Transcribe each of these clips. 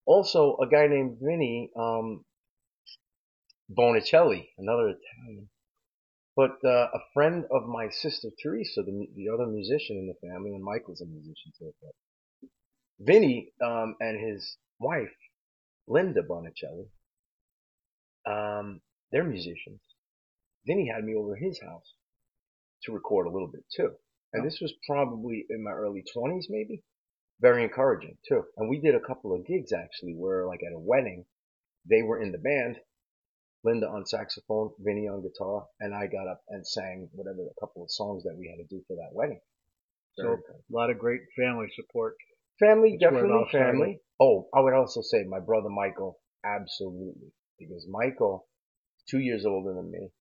Also, a guy named Vinny Bonicelli, another Italian. But a friend of my sister Teresa, the other musician in the family, and Michael's a musician too. But Vinny and his wife Linda Bonicelli, they're musicians. Vinny had me over his house to record a little bit too, and Oh, this was probably in my early 20s, maybe. Very encouraging too. And we did a couple of gigs actually, where like at a wedding, they were in the band, Linda on saxophone, Vinny on guitar, and I got up and sang whatever a couple of songs that we had to do for that wedding. so Very good. a lot of great family support. Family, That's where it definitely all started. family. Oh, I would also say my brother Michael, absolutely. Because Michael, 2 years older than me,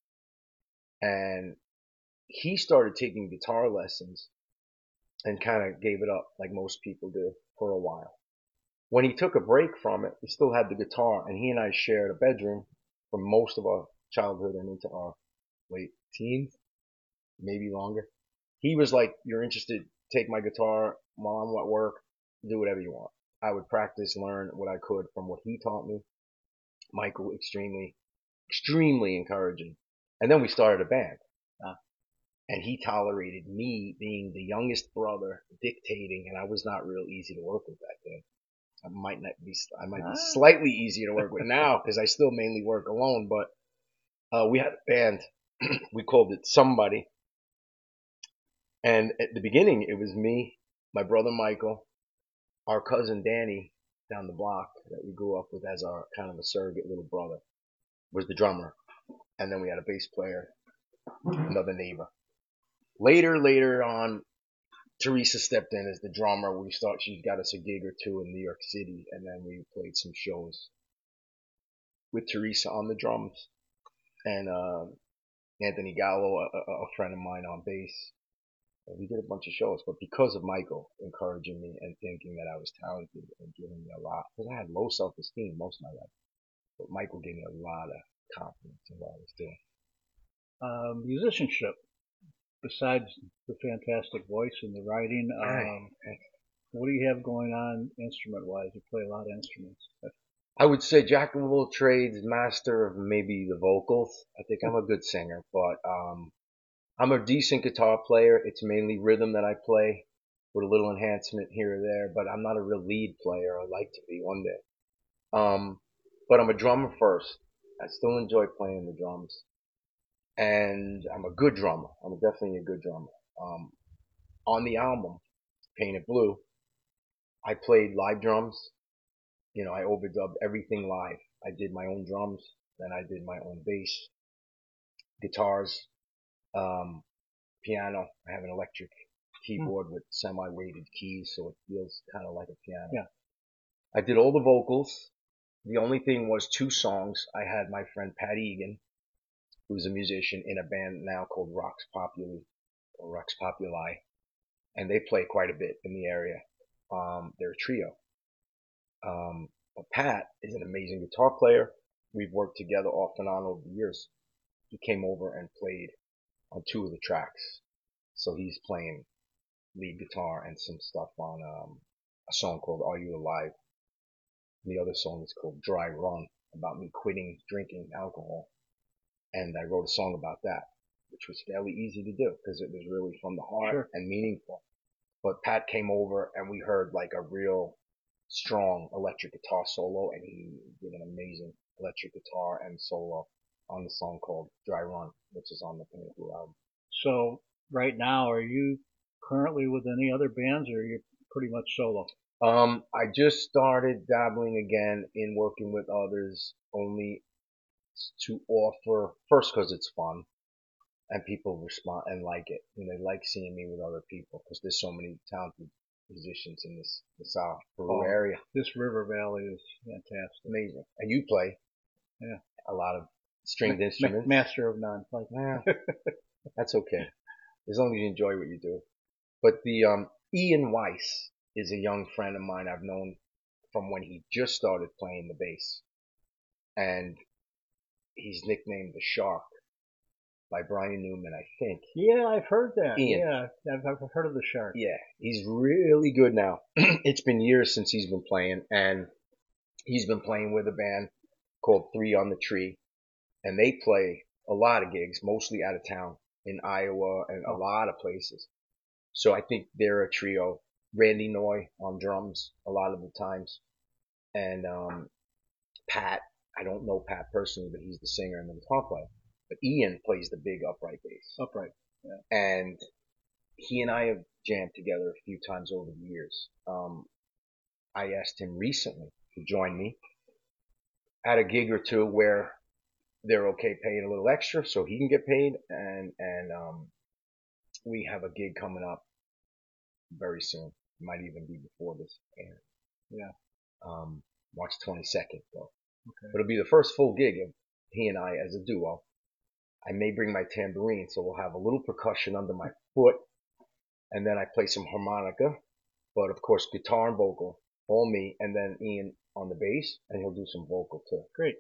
and he started taking guitar lessons and kind of gave it up like most people do for a while. When he took a break from it, he still had the guitar, and he and I shared a bedroom for most of our childhood and into our late teens, maybe longer. He was like, "You're interested? Take my guitar while I'm at work. Do whatever you want." I would practice, learn what I could from what he taught me. Michael, extremely, extremely encouraging. And then we started a band. Uh, And he tolerated me being the youngest brother dictating, and I was not real easy to work with back then. I might be ah, slightly easier to work with now because I still mainly work alone. But we had a band. We called it Somebody, and at the beginning it was me, my brother Michael, our cousin Danny down the block that we grew up with as our kind of a surrogate little brother was the drummer, and then we had a bass player, another neighbor. Later on, Teresa stepped in as the drummer. She got us a gig or two in New York City, and then we played some shows with Teresa on the drums and Anthony Gallo, a friend of mine, on bass. And we did a bunch of shows, but because of Michael encouraging me and thinking that I was talented and giving me a lot, because I had low self-esteem most of my life, but Michael gave me a lot of confidence in what I was doing. musicianship, besides the fantastic voice and the writing, I, what do you have going on instrument wise? You play a lot of instruments. I would say jack of all trades, master of maybe the vocals. I think I'm a good singer, but I'm a decent guitar player. It's mainly rhythm that I play with a little enhancement here or there, but I'm not a real lead player. I'd like to be one day. But I'm a drummer first. I still enjoy playing the drums, and I'm a good drummer. I'm definitely a good drummer. Um, on the album Painted Blue, I played live drums. You know, I overdubbed everything live. I did my own drums, then I did my own bass, guitars, um, piano. I have an electric Hmm. keyboard with semi-weighted keys, so it feels kind of like a piano. Yeah. I did all the vocals. The only thing was two songs. I had my friend Pat Egan, who's a musician in a band now called Rox Populi or Rox Populi, and they play quite a bit in the area. They're a trio. But Pat is an amazing guitar player. We've worked together off and on over the years. He came over and played on two of the tracks, so he's playing lead guitar and some stuff on a song called "Are You Alive?" The other song is called "Dry Run," about me quitting drinking alcohol, and I wrote a song about that, which was fairly easy to do because it was really from the heart Sure. and meaningful. But Pat came over and we heard like a real strong electric guitar solo, and he did an amazing electric guitar and solo on the song called "Dry Run," which is on the Painted Blue album. So right now, are you currently with any other bands, or are you pretty much solo? I just started dabbling again in working with others, only to offer first because it's fun and people respond and like it, and they like seeing me with other people because there's so many talented musicians in the South Peru Oh, area. this River Valley is fantastic. Amazing, and you play Yeah. a lot of stringed instruments. Master of none. Like, Yeah, that's okay as long as you enjoy what you do. But the Ian Weiss is a young friend of mine I've known from when he just started playing the bass, and he's nicknamed the Shark by Brian Newman, I think. yeah, I've heard that. Ian, Yeah, I've heard of the Shark. yeah, he's really good now. It's been years since he's been playing, and He's been playing with a band called Three on the Tree, and they play a lot of gigs, mostly out of town in Iowa and a lot of places. So I think they're a trio. Randy Noy on drums a lot of the times, and Pat. I don't know Pat personally, but he's the singer and the guitar player. But Ian plays the big upright bass, Upright. Yeah. and he and I have jammed together a few times over the years. I asked him recently to join me at a gig or two where they're okay paying a little extra so he can get paid, and we have a gig coming up very soon. It might even be before this airs. Yeah. March 22nd though. Okay. But it'll be the first full gig of he and I as a duo. I may bring my tambourine, so we'll have a little percussion under my foot, and then I play some harmonica, but of course guitar and vocal, all me, and then Ian on the bass, and he'll do some vocal too. Great.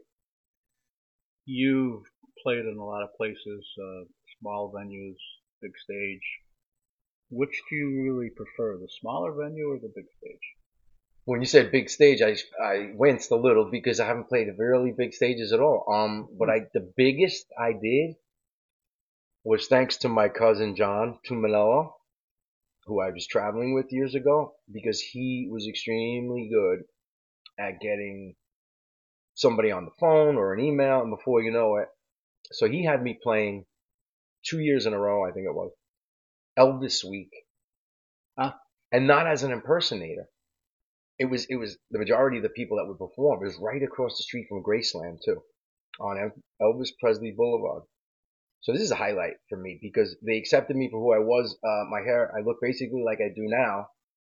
You've played in a lot of places, small venues, big stage. Which do you really prefer, the smaller venue or the big stage? When you said big stage, I winced a little because I haven't played really big stages at all. But the biggest I did was thanks to my cousin John Tumanello, who I was traveling with years ago, because he was extremely good at getting somebody on the phone or an email, and before you know it, so he had me playing 2 years in a row, I think it was, Elvis Week, and not as an impersonator. It was the majority of the people that would perform. It was right across the street from Graceland too, on Elvis Presley Boulevard. So this is a highlight for me because they accepted me for who I was. My hair, I look basically like I do now,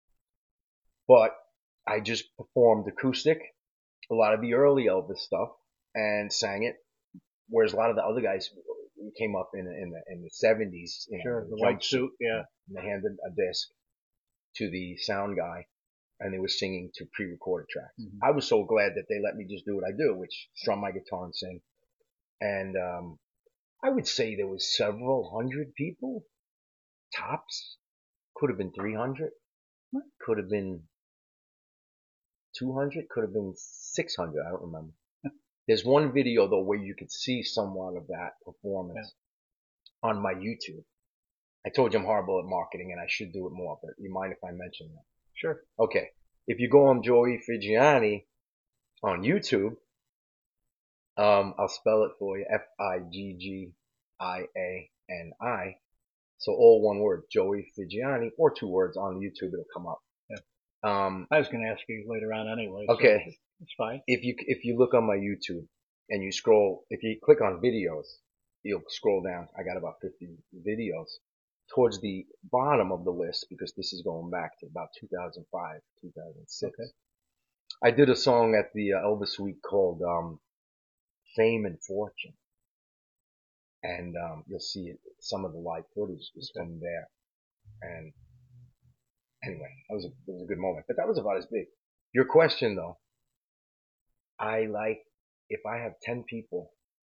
but I just performed acoustic, a lot of the early Elvis stuff, and sang it. Whereas a lot of the other guys came up in the 70s, Sure, the white suit, yeah. And they handed a disc to the sound guy, and they were singing to pre-recorded tracks. I was so glad that they let me just do what I do, which strum my guitar and sing. And I would say there was several hundred people, tops. Could have been 300, could have been 200, could have been 600. I don't remember. There's one video though where you could see somewhat of that performance on my YouTube. I told you I'm horrible at marketing and I should do it more, but you mind if I mention that? Sure. Okay. If you go on Joey Figiani on YouTube, I'll spell it for you. Figgiani. So all one word, Joey Figiani, or two words on YouTube, it'll come up. Yeah. I was going to ask you later on anyway. Okay. So it's fine. If you look on my YouTube and you scroll, if you click on videos, you'll scroll down. I got about 50 videos. Towards the bottom of the list, because this is going back to about 2005, 2006. Okay. I did a song at the Elvis Week called Fame and Fortune. And you'll see it, some of the live footage is from there. And anyway, it was a good moment. But that was about as big. Your question, though, I like, if I have 10 people,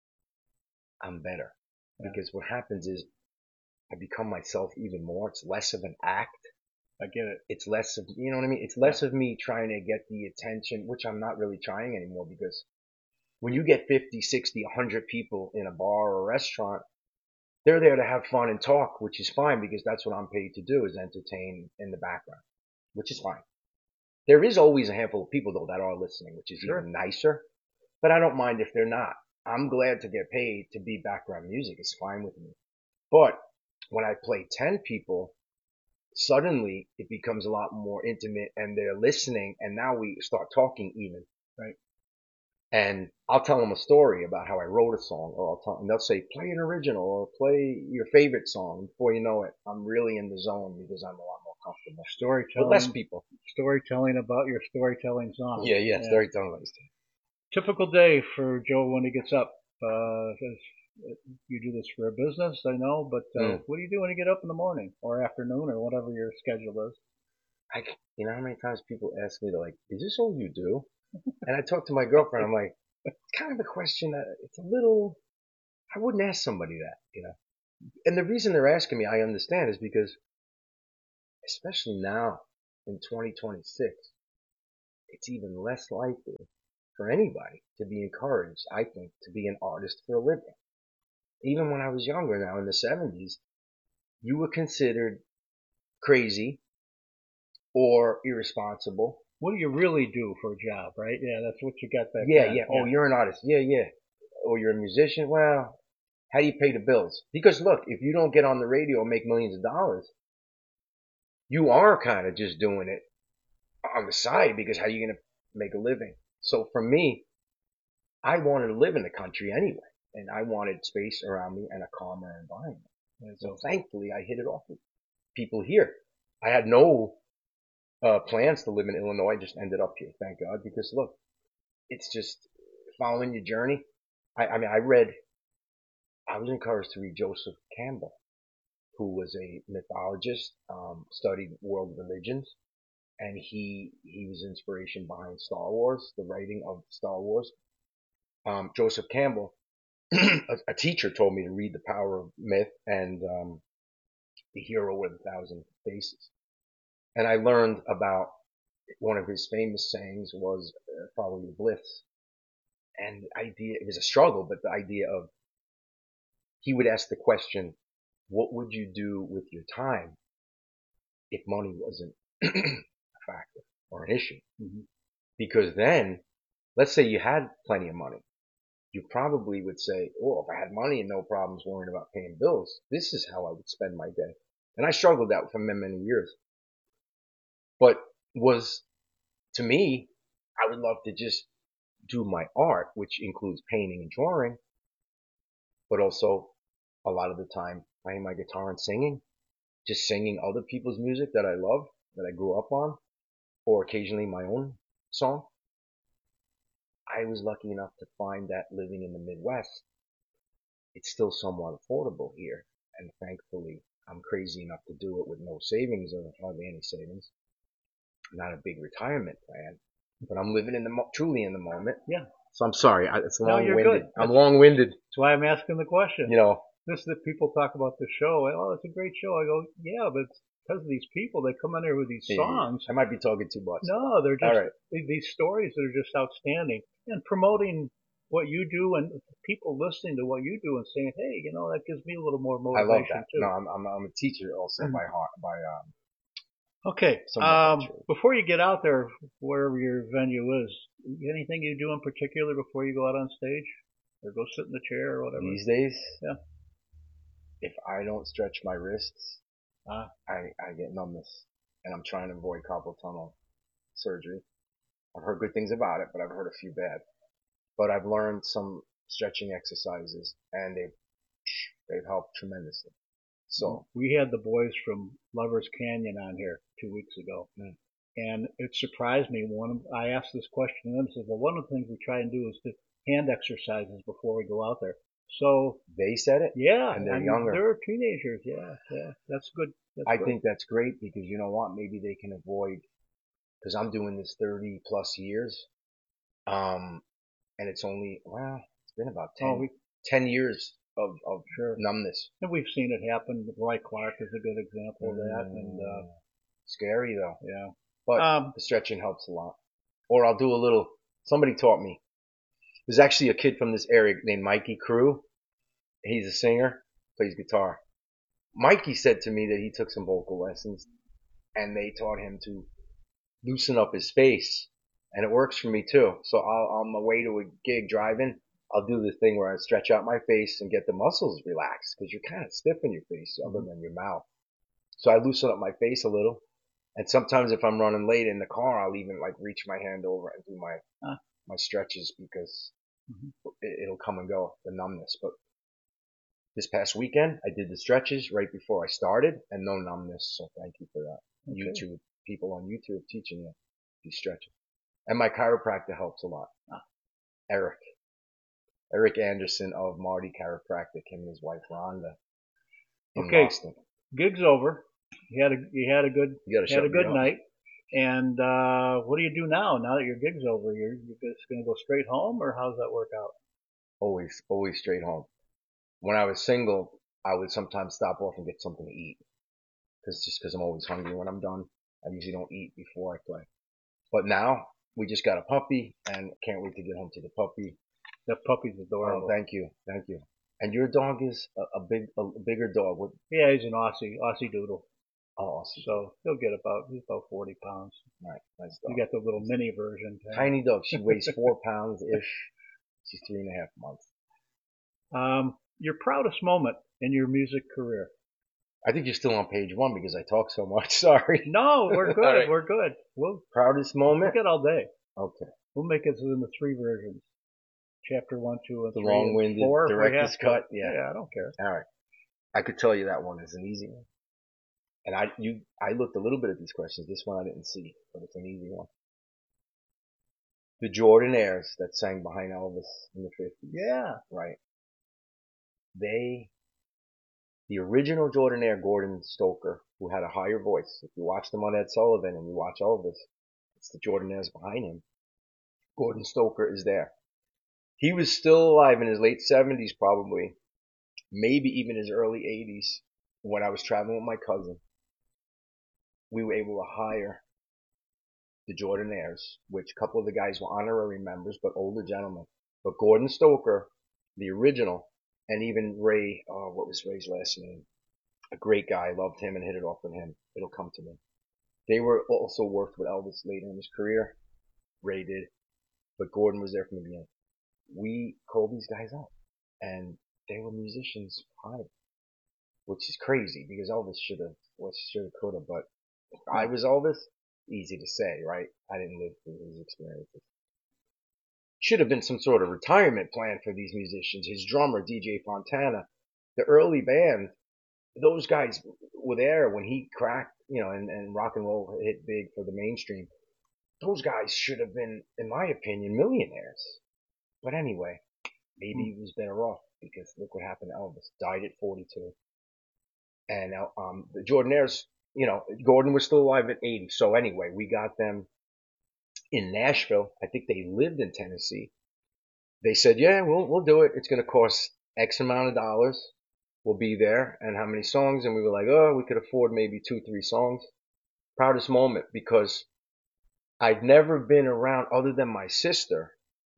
I'm better. Yeah. Because what happens is I become myself even more. It's less of an act. I get it. It's less of, you know what I mean? It's less of me trying to get the attention, which I'm not really trying anymore, because when you get 50, 60, 100 people in a bar or a restaurant, they're there to have fun and talk, which is fine because that's what I'm paid to do, is entertain in the background, which is fine. There is always a handful of people though that are listening, which is even nicer, but I don't mind if they're not. I'm glad to get paid to be background music. It's fine with me. But when I play 10 people, suddenly it becomes a lot more intimate and they're listening, and now we start talking even. Right. And I'll tell them a story about how I wrote a song, and they'll say, play an original or play your favorite song. Before you know it, I'm really in the zone because I'm a lot more comfortable. Storytelling. With less people. Storytelling about your storytelling song. Yeah. Storytelling about your story. Typical day for Joe when he gets up. You do this for a business, I know, but what do you do when you get up in the morning or afternoon or whatever your schedule is? You know how many times people ask me, they're like, is this all you do? And I talk to my girlfriend, I'm like, it's kind of a question that it's a little, I wouldn't ask somebody that, you know. And the reason they're asking me, I understand, is because, especially now in 2026, it's even less likely for anybody to be encouraged, I think, to be an artist for a living. Even when I was younger now in the 70s, you were considered crazy or irresponsible. What do you really do for a job, right? Yeah, that's what you got back Yeah, then. yeah. Oh, you're an artist. Yeah, yeah. Or you're a musician. Well, how do you pay the bills? Because look, if you don't get on the radio and make millions of dollars, you are kind of just doing it on the side because how are you going to make a living? So for me, I wanted to live in the country anyway, and I wanted space around me and a calmer environment. And so thankfully, I hit it off with people here. I had no plans to live in Illinois. I just ended up here, thank God, because look, it's just following your journey. I mean, I was encouraged to read Joseph Campbell, who was a mythologist, studied world religions, and he was inspiration behind Star Wars, the writing of Star Wars. Joseph Campbell, a teacher told me to read The Power of Myth and The Hero with a Thousand Faces. And I learned about one of his famous sayings was follow your bliss. And the idea, it was a struggle, but the idea of, he would ask the question, what would you do with your time if money wasn't a factor or an issue? Mm-hmm. Because then, let's say you had plenty of money. You probably would say, oh, if I had money and no problems worrying about paying bills, this is how I would spend my day. And I struggled that for many, many years. But to me, I would love to just do my art, which includes painting and drawing, but also a lot of the time playing my guitar and singing, just singing other people's music that I love, that I grew up on, or occasionally my own song. I was lucky enough to find that living in the Midwest, it's still somewhat affordable here. And thankfully, I'm crazy enough to do it with no savings or hardly any savings. Not a big retirement plan, but I'm living truly in the moment. Yeah. So I'm sorry, it's long-winded. You're good. I'm long-winded. That's why I'm asking the question. You know, this that people talk about the show. Oh, it's a great show. I go, yeah, but it's because of these people. They come in here with these songs. I might be talking too much. No, they're just right. These stories that are just outstanding, and promoting what you do, and people listening to what you do and saying, hey, you know, that gives me a little more motivation. I love that. Too. No, I'm a teacher also by heart. Okay. Before you get out there, wherever your venue is, anything you do in particular before you go out on stage, or go sit in the chair or whatever? These days, yeah. If I don't stretch my wrists, I get numbness, and I'm trying to avoid carpal tunnel surgery. I've heard good things about it, but I've heard a few bad. But I've learned some stretching exercises, and they've helped tremendously. So we had the boys from Lovers Canyon on here 2 weeks ago, and it surprised me. I asked this question to them. Says, well, one of the things we try and do is to hand exercises before we go out there. So they said it, yeah, and they're younger. They're teenagers. Yeah, that's good. I think that's great because you know what? Maybe they can avoid, because I'm doing this 30 plus years, and it's only it's been about 10 years of numbness. And we've seen it happen. Roy Clark is a good example of that. And scary though. Yeah. But the stretching helps a lot. Or I'll do a little. Somebody taught me. There's actually a kid from this area named Mikey Crew. He's a singer, plays guitar. Mikey said to me that he took some vocal lessons, and they taught him to loosen up his face, and it works for me too. So on my way to a gig driving, I'll do this thing where I stretch out my face and get the muscles relaxed because you're kind of stiff in your face other than your mouth. So I loosen up my face a little, and sometimes if I'm running late in the car, I'll even like reach my hand over and do my stretches because it'll come and go, the numbness. But this past weekend, I did the stretches right before I started, and no numbness. So thank you for that. Okay. YouTube people on YouTube teaching you these stretches, and my chiropractor helps a lot. Eric Anderson of Marty Chiropractic, him and his wife Rhonda. In Boston. Gig's over. You had a good night. And what do you do now? Now that your gig's over, you're just going to go straight home, or how's that work out? Always straight home. When I was single, I would sometimes stop off and get something to eat, because I'm always hungry when I'm done. I usually don't eat before I play. But now we just got a puppy and can't wait to get home to the puppy. The puppy's Oh, adorable. thank you. And your dog is a bigger dog. What? Yeah, he's an Aussie Doodle. Oh, awesome. So he's about 40 pounds. Right, nice dog. You got the little mini version. Tiny dog. She weighs 4 pounds ish. She's 3.5 months. Your proudest moment in your music career? I think you're still on page 1 because I talk so much. Sorry. No, we're good. Right. We're good. Proudest moment? We'll get all day. Okay. We'll make it in the 3 versions. Chapter 1, 2, and 3. The long-winded, 4, director's cut. Yeah, I don't care. All right. I could tell you that one is an easy one. And I looked a little bit at these questions. This one I didn't see, but it's an easy one. The Jordanaires that sang behind Elvis in the 50s. Yeah. Right. The original Jordanaire, Gordon Stoker, who had a higher voice. If you watch them on Ed Sullivan and you watch Elvis, it's the Jordanaires behind him. Gordon Stoker is there. He was still alive in his late 70s probably, maybe even his early 80s, when I was traveling with my cousin. We were able to hire the Jordanaires, which a couple of the guys were honorary members, but older gentlemen. But Gordon Stoker, the original, and even Ray, what was Ray's last name? A great guy, loved him and hit it off with him. It'll come to me. They were also worked with Elvis later in his career. Ray did. But Gordon was there from the beginning. We called these guys up, and they were musicians prior, which is crazy because Elvis should have, could have, but if I was Elvis, easy to say, right? I didn't live through his experiences. Should have been some sort of retirement plan for these musicians. His drummer, DJ Fontana, the early band, those guys were there when he cracked, and rock and roll hit big for the mainstream. Those guys should have been, in my opinion, millionaires. But anyway, maybe he was better off because look what happened to Elvis. Died at 42. And the Jordanaires, Gordon was still alive at 80. So anyway, we got them in Nashville. I think they lived in Tennessee. They said, yeah, we'll do it. It's going to cost X amount of dollars. We'll be there. And how many songs? And we were like, oh, we could afford maybe 2-3 songs. Proudest moment because I'd never been around, other than my sister,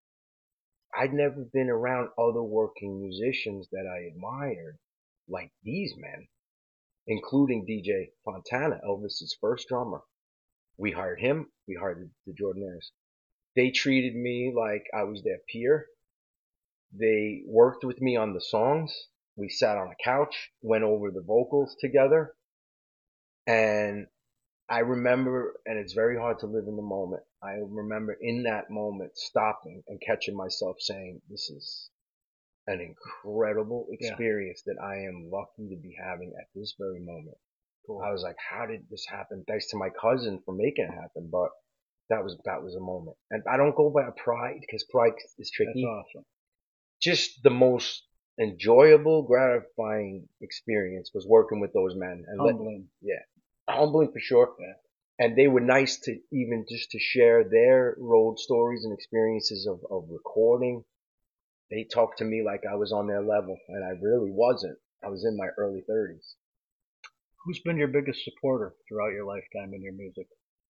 I'd never been around other working musicians that I admired like these men, including DJ Fontana, Elvis's first drummer. We hired him. We hired the Jordanaires. They treated me like I was their peer. They worked with me on the songs. We sat on a couch, went over the vocals together. And I remember, and it's very hard to live in the moment, I remember in that moment stopping and catching myself saying, this is an incredible experience that I am lucky to be having at this very moment. Cool. I was like, how did this happen? Thanks to my cousin for making it happen, but that was a moment. And I don't go by pride because pride is tricky. That's awesome. Just the most enjoyable, gratifying experience was working with those men. And humbling. Humbling for sure. Yeah. And they were nice to even just to share their road stories and experiences of recording. They talked to me like I was on their level, and I really wasn't. I was in my early 30s. Who's been your biggest supporter throughout your lifetime in your music?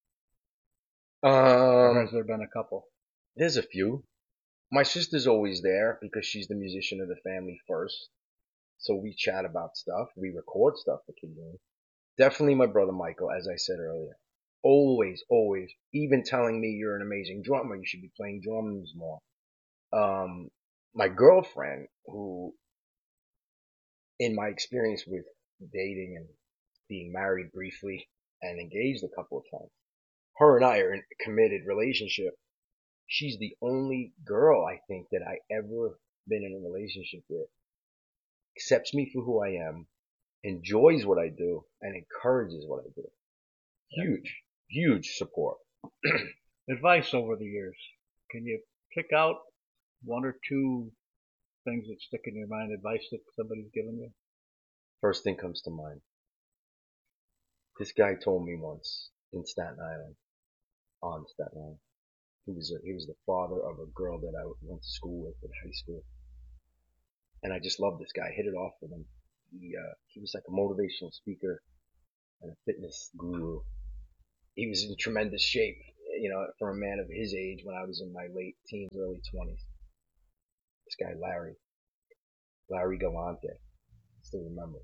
Or has there been a couple? There's a few. My sister's always there because she's the musician of the family first. So we chat about stuff. We record stuff occasionally. Definitely my brother Michael, as I said earlier. Always, even telling me you're an amazing drummer, you should be playing drums more. My girlfriend, who, in my experience with dating and being married briefly and engaged a couple of times, her and I are in a committed relationship. She's the only girl, I think, that I ever been in a relationship with. Accepts me for who I am, enjoys what I do, and encourages what I do. Huge support. Advice over the years. Can you pick out 1 or 2 things that stick in your mind, advice that somebody's given you? First thing comes to mind. This guy told me once in Staten Island, on Staten Island, he was the father of a girl that I went to school with in high school. And I just loved this guy. I hit it off with him. He was like a motivational speaker and a fitness guru. He was in tremendous shape. for a man of his age when I was in my late teens, early 20s. This guy, Larry Galante, I still remember.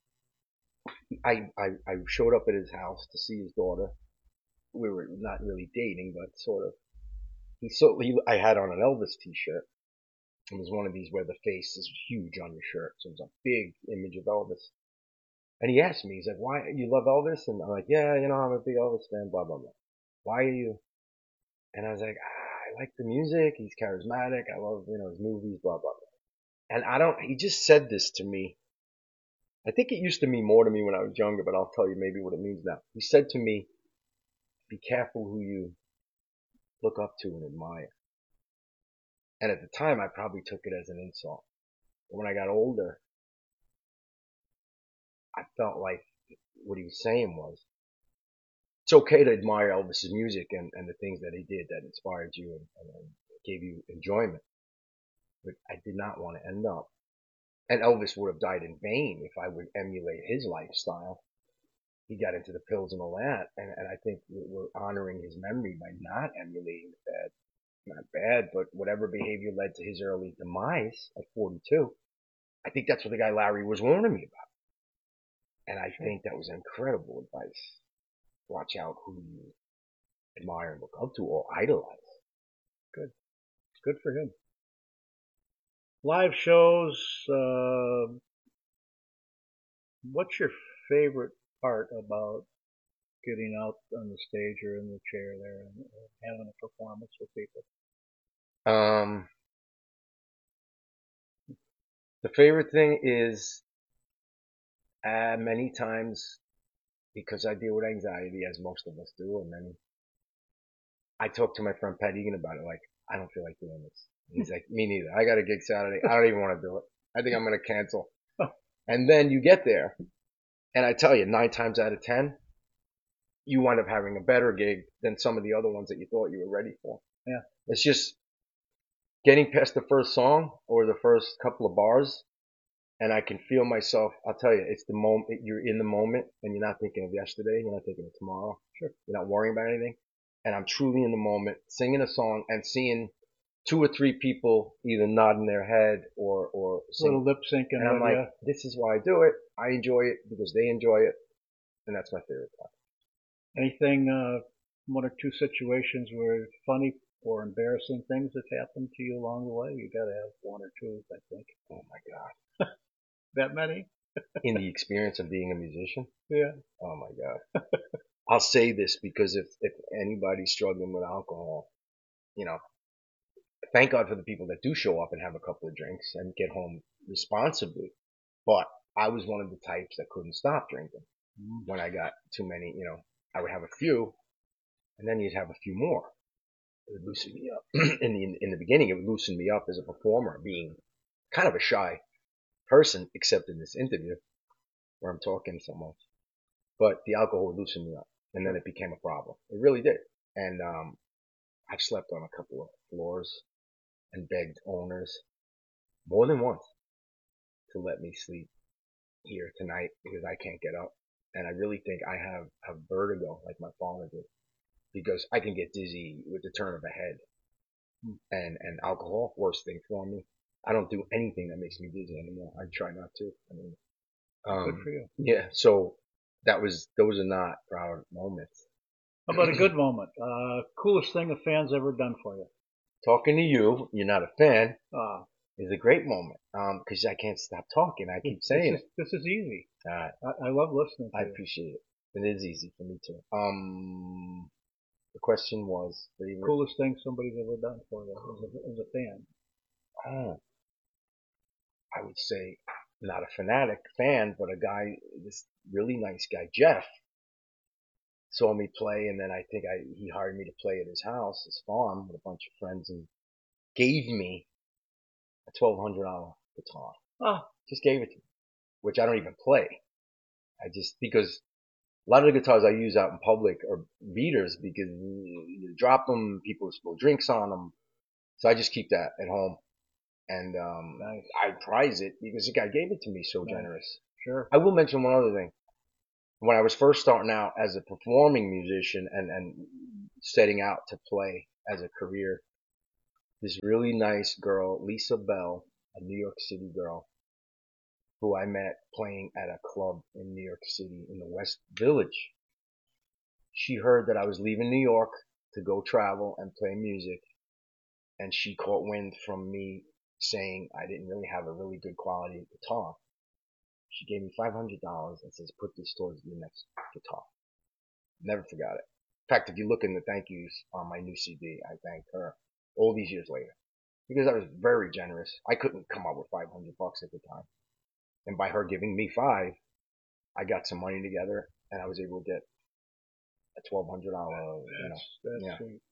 I showed up at his house to see his daughter. We were not really dating, but sort of. I had on an Elvis t-shirt. It was one of these where the face is huge on your shirt. So it was a big image of Elvis. And he asked me, he's like, why, you love Elvis? And I'm like, yeah, I'm a big Elvis fan, blah, blah, blah. Why are you? And I was like, I like the music. He's charismatic. I love, his movies, blah, blah, blah. And he just said this to me. I think it used to mean more to me when I was younger, but I'll tell you maybe what it means now. He said to me, be careful who you look up to and admire. And at the time, I probably took it as an insult. But when I got older, I felt like what he was saying was, it's okay to admire Elvis's music and the things that he did that inspired you and gave you enjoyment. But I did not want to end up. And Elvis would have died in vain if I would emulate his lifestyle. He got into the pills and all that. And I think we're honoring his memory by not emulating the bad. Not bad, but whatever behavior led to his early demise at 42. I think that's what the guy Larry was warning me about. And I think that was incredible advice. Watch out who you admire and look up to or idolize. Good. It's good for him. Live shows, what's your favorite part about getting out on the stage or in the chair there and having a performance with people? The favorite thing is many times, because I deal with anxiety, as most of us do, I talk to my friend Pat Egan about it, like, I don't feel like doing this. He's like, me neither. I got a gig Saturday. I don't even want to do it. I think I'm going to cancel. And then you get there, and I tell you, 9 times out of 10, you wind up having a better gig than some of the other ones that you thought you were ready for. Yeah. It's just getting past the first song or the first couple of bars, and I can feel myself. I'll tell you, it's the moment. You're in the moment, and you're not thinking of yesterday. You're not thinking of tomorrow. Sure. You're not worrying about anything. And I'm truly in the moment, singing a song and seeing 2 or 3 people either nodding their head or singing. Little lip syncing. And I'm like, this is why I do it. I enjoy it because they enjoy it. And that's my favorite part. Anything, 1 or 2 situations where funny or embarrassing things that happened to you along the way? You got to have 1 or 2, I think. Oh my God. That many? In the experience of being a musician? Yeah. Oh my God. I'll say this because if anybody's struggling with alcohol, thank God for the people that do show up and have a couple of drinks and get home responsibly. But I was one of the types that couldn't stop drinking. When I got too many, I would have a few, and then you'd have a few more. It would loosen me up. In the beginning, it would loosen me up as a performer, being kind of a shy person, except in this interview where I'm talking so much. But the alcohol would loosen me up, and then it became a problem. It really did. And I've slept on a couple of floors and begged owners more than once to let me sleep here tonight because I can't get up. And I really think I have vertigo like my father did, because I can get dizzy with the turn of a head. And alcohol, worst thing for me. I don't do anything that makes me dizzy anymore. I try not to. Good for you. Yeah, so those are not proud moments. How about a good moment? Coolest thing a fan's ever done for you? Talking to you, you're not a fan, Ah, is a great moment. Because I can't stop talking. I keep saying it. This is easy. I I love listening to you. appreciate it. It is easy for me too. The question was favorite. Coolest thing somebody's ever done for you as a fan. Oh, I would say not a fanatic fan, but a guy, this really nice guy, Jeff, saw me play, and then I think he hired me to play at his house, his farm, with a bunch of friends, and gave me a $1,200 guitar. Ah, Just gave it to me, which I don't even play. Because a lot of the guitars I use out in public are beaters, because you drop them, people spill drinks on them. So I just keep that at home. And nice. I prize it because the guy gave it to me so Nice. generous. Sure. I will mention one other thing. When I was first starting out as a performing musician and setting out to play as a career, this really nice girl, Lisa Bell, a New York City girl, who I met playing at a club in New York City in the West Village. She heard that I was leaving New York to go travel and play music, and she caught wind from me saying I didn't really have a really good quality guitar. She gave me $500 and says, put this towards your next guitar. Never forgot it. In fact, if you look in the thank yous on my new CD, I thanked her all these years later because I was very generous. I couldn't come up with $500 at the time. And by her giving me five, I got some money together and I was able to get a $1,200, That's sweet.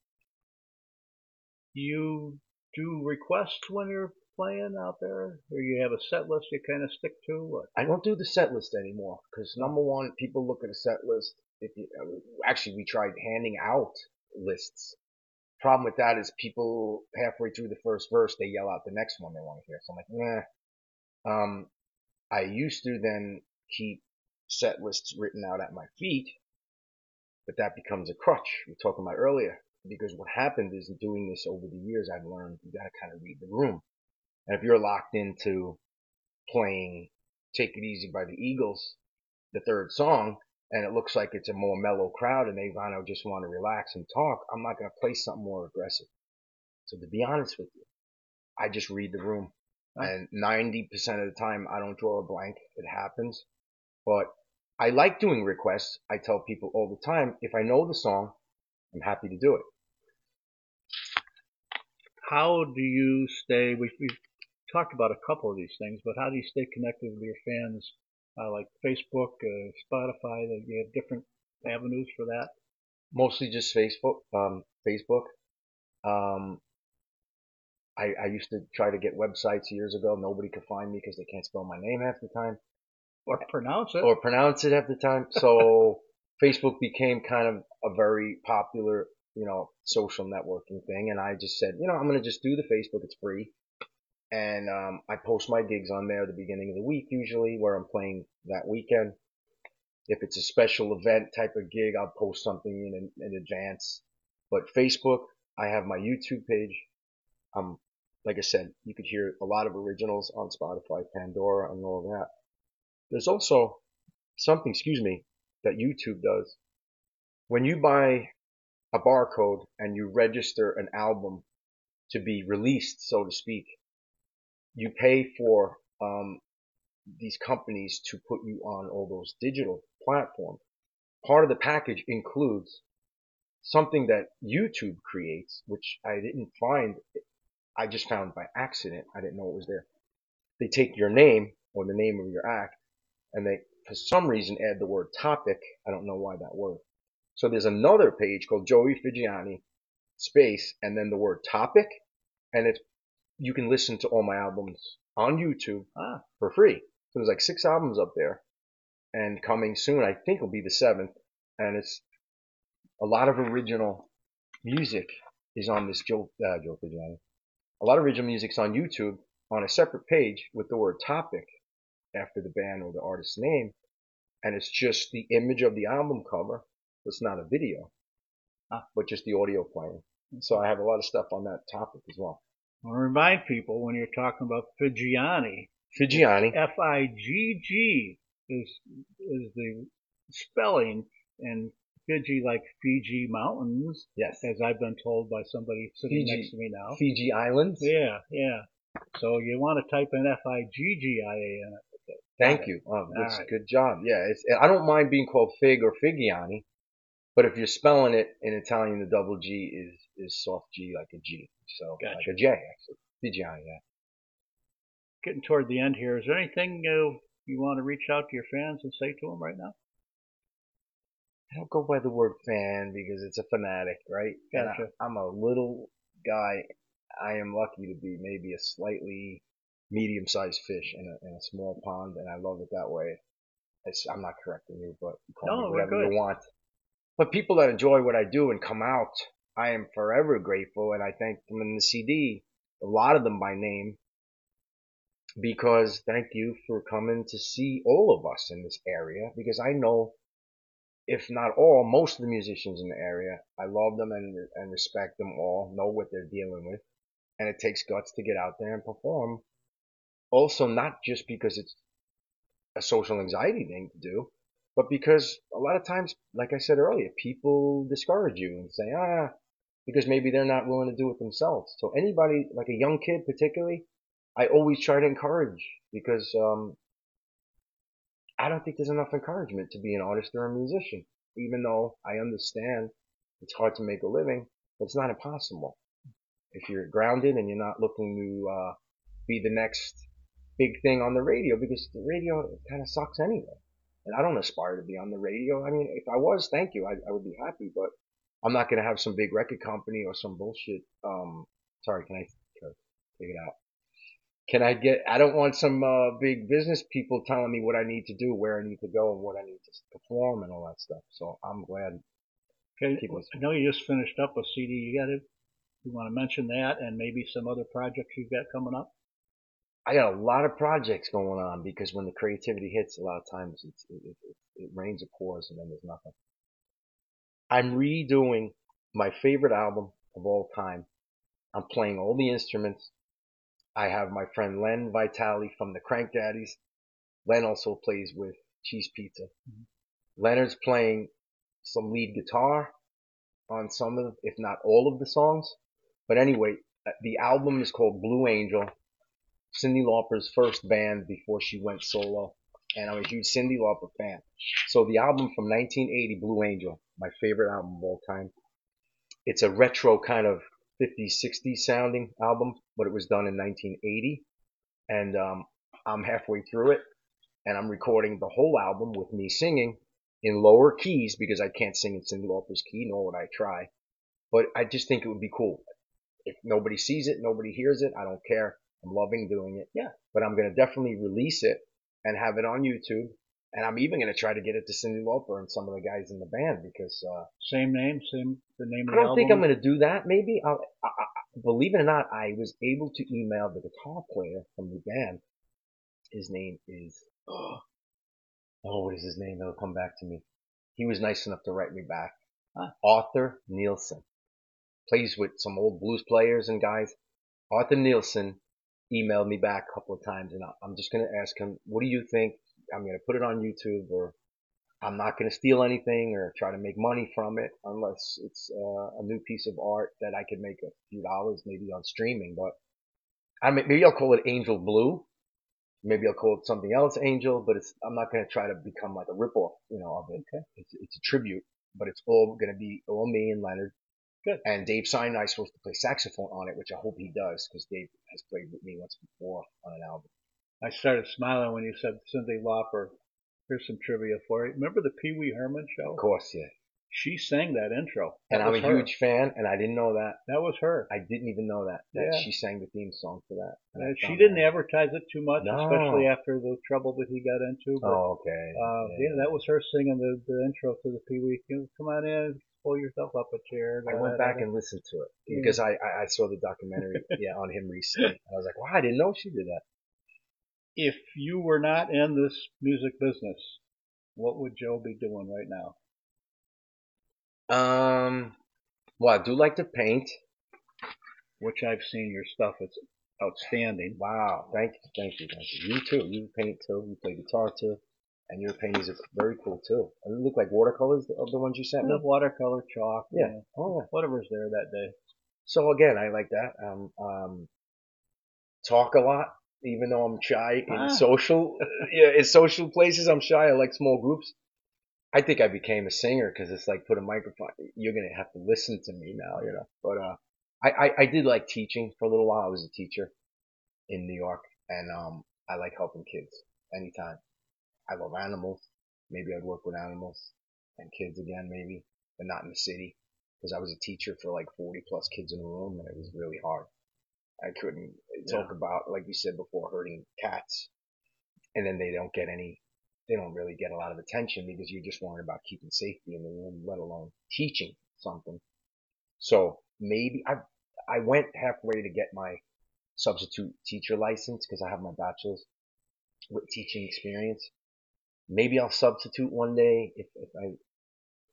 You do requests when you're playing out there, or you have a set list you kind of stick to? What? I don't do the set list anymore because number one, people look at a set list. Actually, we tried handing out lists. Problem with that is people halfway through the first verse, they yell out the next one they want to hear. So I'm like, nah. I used to then keep set lists written out at my feet, but that becomes a crutch we were talking about earlier. Because what happened is doing this over the years, I've learned you got to kind of read the room. And if you're locked into playing Take It Easy by the Eagles, the third song, and it looks like it's a more mellow crowd and they just want to relax and talk, I'm not going to play something more aggressive. So to be honest with you, I just read the room. And 90% of the time, I don't draw a blank. It happens. But I like doing requests. I tell people all the time, if I know the song, I'm happy to do it. How do you stay? We've talked about a couple of these things, but how do you stay connected with your fans? Like Facebook, Spotify, you have different avenues for that? Mostly just Facebook. I used to try to get websites years ago. Nobody could find me because they can't spell my name half the time. Or pronounce it. Or pronounce it half the time. So Facebook became kind of a very popular, social networking thing. And I just said, I'm going to just do the Facebook. It's free. And I post my gigs on there at the beginning of the week, usually, where I'm playing that weekend. If it's a special event type of gig, I'll post something in advance. But Facebook, I have my YouTube page. Like I said, you could hear a lot of originals on Spotify, Pandora, and all of that. There's also something, that YouTube does. When you buy a barcode and you register an album to be released, so to speak, you pay for these companies to put you on all those digital platforms. Part of the package includes something that YouTube creates, which I didn't find. I just found by accident. I didn't know it was there. They take your name or the name of your act and they, for some reason, add the word topic. I don't know why that word. So there's another page called Joey Figiani, space, and then the word topic. And you can listen to all my albums on YouTube for free. So there's like 6 albums up there. And coming soon, I think will be the 7th. And it's a lot of original music is on this Joe Figiani. A lot of original music's on YouTube on a separate page with the word topic after the band or the artist's name. And it's just the image of the album cover. It's not a video, but just the audio playing. So I have a lot of stuff on that topic as well. I want to remind people when you're talking about Figiani, Figg is the spelling, and Fiji like Fiji Mountains. Yes. As I've been told by somebody sitting next to me now. Fiji Islands? Yeah. So you want to type in Figgia. Thank you. Oh, that's a good job. Yeah, I don't mind being called Fig or Figiani, but if you're spelling it in Italian, the double G is soft G, like a G. So gotcha. Like a J, actually. Figiani, yeah. Getting toward the end here, is there anything you want to reach out to your fans and say to them right now? I don't go by the word fan because it's a fanatic, right? Gotcha. I'm a little guy. I am lucky to be maybe a slightly medium-sized fish in a small pond, and I love it that way. I'm not correcting you, but you call me whatever you want. But people that enjoy what I do and come out, I am forever grateful, and I thank them in the CD, a lot of them by name, because thank you for coming to see all of us in this area, because I know if not all, most of the musicians in the area. I love them and respect them all, know what they're dealing with, and it takes guts to get out there and perform. Also, not just because it's a social anxiety thing to do, but because a lot of times, like I said earlier, people discourage you and say, because maybe they're not willing to do it themselves. So anybody, like a young kid particularly, I always try to encourage because I don't think there's enough encouragement to be an artist or a musician, even though I understand it's hard to make a living, but it's not impossible. If you're grounded and you're not looking to be the next big thing on the radio, because the radio kind of sucks anyway. And I don't aspire to be on the radio. I mean, if I was, thank you, I would be happy, but I'm not going to have some big record company or some bullshit. Sorry, can I take it out? I don't want some big business people telling me what I need to do, where I need to go, and what I need to perform and all that stuff. So I'm glad. Okay, I know you just finished up a CD. You want to mention that and maybe some other projects you've got coming up? I got a lot of projects going on because when the creativity hits, a lot of times it rains, it pours, and then there's nothing. I'm redoing my favorite album of all time. I'm playing all the instruments. I have my friend Len Vitale from the Crank Daddies. Len also plays with Cheese Pizza. Mm-hmm. Leonard's playing some lead guitar on some of, if not all of the songs. But anyway, the album is called Blue Angel, Cyndi Lauper's first band before she went solo. And I'm a huge Cyndi Lauper fan. So the album from 1980, Blue Angel, my favorite album of all time. It's a retro kind of 50s, 60s sounding album, but it was done in 1980. And I'm halfway through it, and I'm recording the whole album with me singing in lower keys because I can't sing in Cyndi Lauper's key, nor would I try. But I just think it would be cool. If nobody sees it, nobody hears it, I don't care. I'm loving doing it. Yeah. But I'm going to definitely release it and have it on YouTube. And I'm even going to try to get it to Cyndi Lauper and some of the guys in the band because same name, the name of the album. I don't think I'm going to do that. Maybe believe it or not, I was able to email the guitar player from the band. His name is what is his name? It'll come back to me. He was nice enough to write me back. Arthur Nielsen plays with some old blues players and guys. Arthur Nielsen emailed me back a couple of times, and I'm just going to ask him, what do you think? I'm going to put it on YouTube, or I'm not going to steal anything or try to make money from it unless it's a new piece of art that I could make a few dollars maybe on streaming. But maybe I'll call it Angel Blue. Maybe I'll call it something else, Angel, but I'm not going to try to become like a ripoff, of it. Okay. It's a tribute, but it's all going to be all me and Leonard. Good. And Dave Sinai is supposed to play saxophone on it, which I hope he does, because Dave has played with me once before on an album. I started smiling when you said Cyndi Lauper. Here's some trivia for you. Remember the Pee Wee Herman show? Of course, yeah. She sang that intro. And I'm a huge fan, and I didn't know that. That was her. I didn't even know that she sang the theme song for that. She didn't advertise it too much, especially after the trouble that he got into. But, okay. Yeah, that was her singing the intro to the Pee Wee. Come on in, pull yourself up a chair. I went back and listened to it because I saw the documentary on him recently. I was like, wow, I didn't know she did that. If you were not in this music business, what would Joe be doing right now? Well, I do like to paint. Which I've seen your stuff. It's outstanding. Wow. Thank you. You too. You paint too. You play guitar too. And your paintings are very cool too. And they look like watercolors of the ones you sent me? Watercolor, chalk. Yeah. Whatever's there that day. So again, I like that. Talk a lot, even though I'm shy in social places. I'm shy. I like small groups. I think I became a singer because it's like put a microphone. You're gonna have to listen to me now, But I did like teaching for a little while. I was a teacher in New York, and I like helping kids anytime. I love animals. Maybe I'd work with animals and kids again, maybe, but not in the city because I was a teacher for like 40 plus kids in a room, and it was really hard. I couldn't talk about, like you said before, hurting cats, and then they don't really get a lot of attention because you're just worrying about keeping safety in the room, let alone teaching something. So maybe I went halfway to get my substitute teacher license because I have my bachelor's with teaching experience. Maybe I'll substitute one day if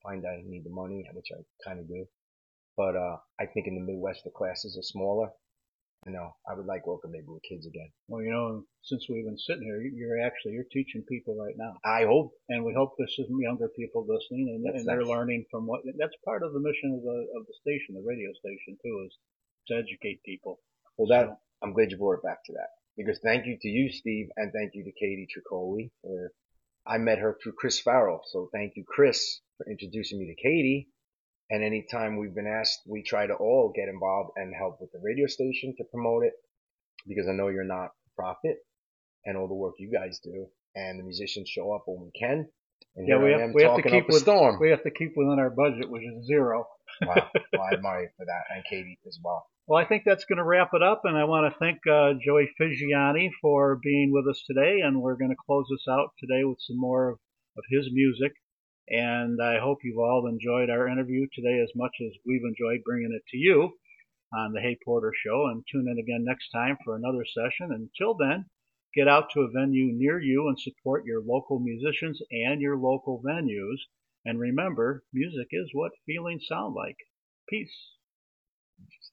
find I need the money, which I kind of do. But I think in the Midwest the classes are smaller. I would like working maybe with kids again. Well, since we've been sitting here, you're teaching people right now. I hope. And we hope this is younger people listening, and they're learning from that's part of the mission of the station, the radio station too, is to educate people. Well, I'm glad you brought it back to that, because thank you to you, Steve, and thank you to Katie Tricoli. I met her through Chris Farrell, so thank you, Chris, for introducing me to Katie. And anytime we've been asked, we try to all get involved and help with the radio station to promote it, because I know you're not for profit, and all the work you guys do, and the musicians show up when we can. And we have to keep within our budget, which is zero. Wow, well, I admire you for that, and Katie as well. Well, I think that's going to wrap it up, and I want to thank Joey Figiani for being with us today, and we're going to close this out today with some more of his music. And I hope you've all enjoyed our interview today as much as we've enjoyed bringing it to you on the Hey Porter Show. And tune in again next time for another session. Until then, get out to a venue near you and support your local musicians and your local venues. And remember, music is what feelings sound like. Peace.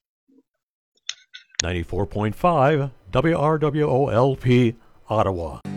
94.5 WRWOLP, Ottawa.